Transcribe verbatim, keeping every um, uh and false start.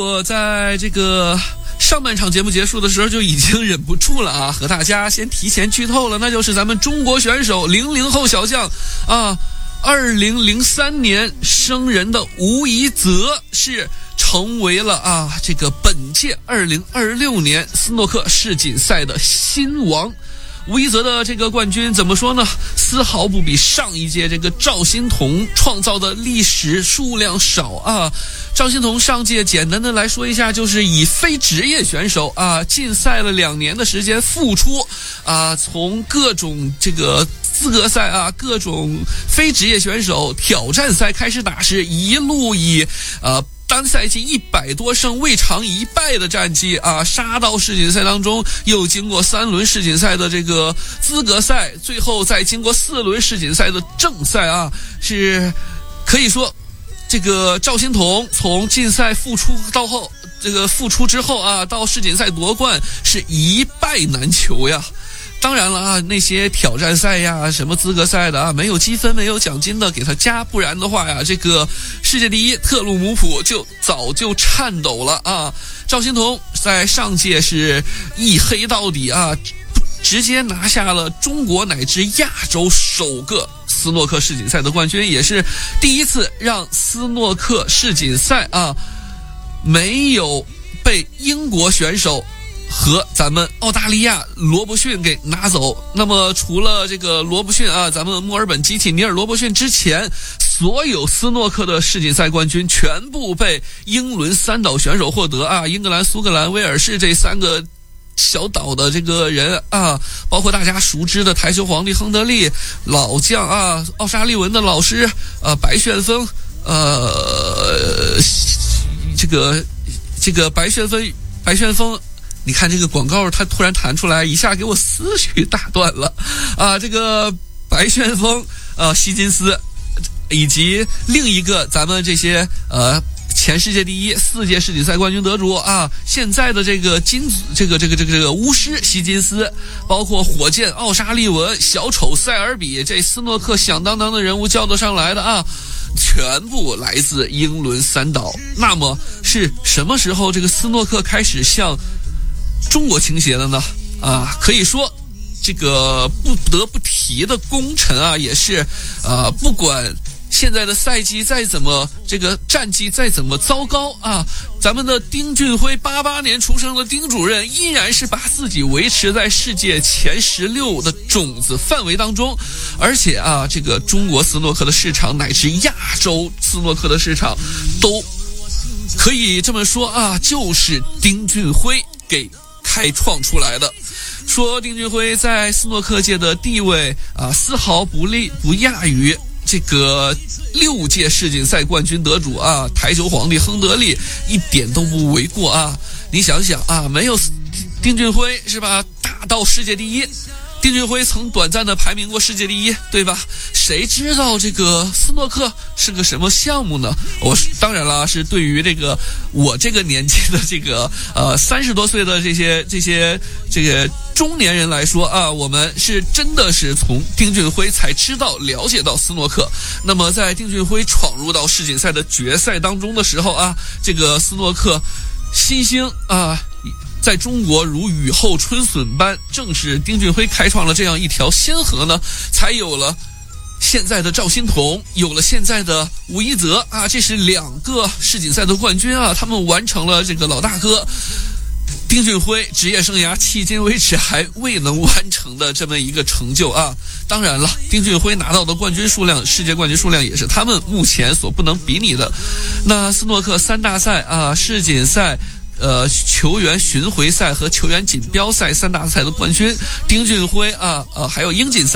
我在这个上半场节目结束的时候就已经忍不住了啊，和大家先提前剧透了，那就是咱们中国选手零零后小将啊，二零零三年生人的吴一泽是成为了啊这个本届二零二六年斯诺克世锦赛的新王。吴一泽的这个冠军怎么说呢？丝毫不比上一届这个赵心童创造的历史数量少啊。赵心童上届简单的来说一下，就是以非职业选手啊禁赛了两年的时间复出啊，从各种这个资格赛啊，各种非职业选手挑战赛开始打，是一路以呃。单赛季一百多胜未尝一败的战绩啊，杀到世锦赛当中，又经过三轮世锦赛的这个资格赛，最后再经过四轮世锦赛的正赛啊，是可以说这个赵心童从禁赛复出到后，这个复出之后啊，到世锦赛夺冠是一败难求呀。当然了啊，那些挑战赛呀，什么资格赛的啊，没有积分没有奖金的给他加，不然的话呀，这个世界第一特鲁姆普就早就颤抖了啊。赵心童在上届是一黑到底啊，直接拿下了中国乃至亚洲首个斯诺克世锦赛的冠军，也是第一次让斯诺克世锦赛啊没有被英国选手和咱们澳大利亚罗伯逊给拿走。那么除了这个罗伯逊啊，咱们墨尔本集体尼尔罗伯逊之前，所有斯诺克的世锦赛冠军全部被英伦三岛选手获得啊，英格兰、苏格兰、威尔士这三个小岛的这个人啊，包括大家熟知的台球皇帝亨德利、老将啊奥沙利文的老师呃白旋风呃这个这个白旋风白旋风。你看这个广告它突然弹出来，一下给我思绪打断了啊！这个白旋风呃希金斯，以及另一个咱们这些呃前世界第一四届世锦赛冠军得主啊，现在的这个金这个这个这个这个巫师希金斯，包括火箭奥沙利文、小丑塞尔比，这斯诺克响当当的人物叫得上来的啊，全部来自英伦三岛。那么是什么时候这个斯诺克开始向中国倾斜的呢？啊，可以说这个不得不提的功臣啊，也是呃，不管现在的赛季再怎么这个战绩再怎么糟糕啊，咱们的丁俊晖八八年出生的丁主任依然是把自己维持在世界前十六的种子范围当中。而且啊，这个中国斯诺克的市场乃至亚洲斯诺克的市场都可以这么说啊，就是丁俊晖给开创出来的。说丁俊晖在斯诺克界的地位啊，丝毫不利不亚于这个六届世锦赛冠军得主啊，台球皇帝亨德利，一点都不为过啊。你想想啊，没有丁俊晖是吧，打到世界第一。丁俊晖曾短暂的排名过世界第一，对吧？谁知道这个斯诺克是个什么项目呢？我当然了，是对于这个我这个年纪的这个呃三十多岁的这些这些这个中年人来说啊，我们是真的是从丁俊晖才知道了解到斯诺克。那么在丁俊晖闯入到世锦赛的决赛当中的时候啊，这个斯诺克新星啊，在中国如雨后春笋般，正是丁俊晖开创了这样一条先河呢，才有了现在的赵心童，有了现在的吴一泽啊，这是两个世锦赛的冠军啊，他们完成了这个老大哥丁俊晖职业生涯迄今为止还未能完成的这么一个成就啊。当然了，丁俊晖拿到的冠军数量，世界冠军数量也是他们目前所不能比拟的。那斯诺克三大赛啊，世锦赛呃，球员巡回赛和球员锦标赛三大赛的冠军，丁俊晖啊，呃，还有英锦赛。